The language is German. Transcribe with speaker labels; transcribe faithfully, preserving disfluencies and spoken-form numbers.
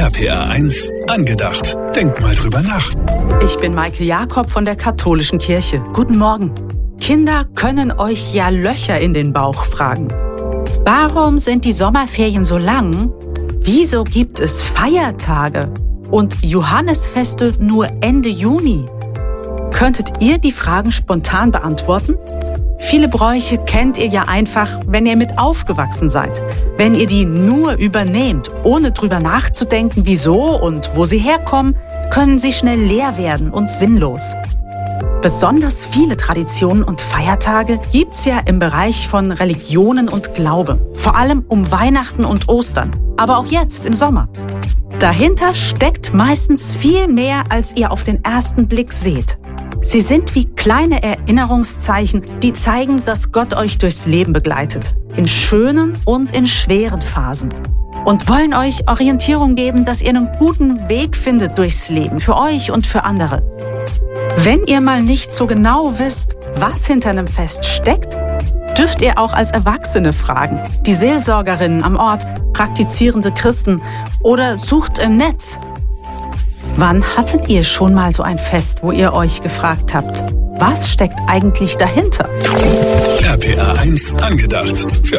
Speaker 1: R P R eins angedacht. Denk mal drüber nach.
Speaker 2: Ich bin Maike Jakob von der Katholischen Kirche. Guten Morgen. Kinder können euch ja Löcher in den Bauch fragen. Warum sind die Sommerferien so lang? Wieso gibt es Feiertage und Johannesfeste nur Ende Juni? Könntet ihr die Fragen spontan beantworten? Viele Bräuche kennt ihr ja einfach, wenn ihr mit aufgewachsen seid. Wenn ihr die nur übernehmt, ohne drüber nachzudenken, wieso und wo sie herkommen, können sie schnell leer werden und sinnlos. Besonders viele Traditionen und Feiertage gibt's ja im Bereich von Religionen und Glaube. Vor allem um Weihnachten und Ostern, aber auch jetzt im Sommer. Dahinter steckt meistens viel mehr, als ihr auf den ersten Blick seht. Sie sind wie kleine Erinnerungszeichen, die zeigen, dass Gott euch durchs Leben begleitet. In schönen und in schweren Phasen. Und wollen euch Orientierung geben, dass ihr einen guten Weg findet durchs Leben, für euch und für andere. Wenn ihr mal nicht so genau wisst, was hinter einem Fest steckt, dürft ihr auch als Erwachsene fragen. Die Seelsorgerinnen am Ort, praktizierende Christen oder sucht im Netz. Wann hattet ihr schon mal so ein Fest, wo ihr euch gefragt habt, was steckt eigentlich dahinter?
Speaker 1: R P R eins angedacht. Für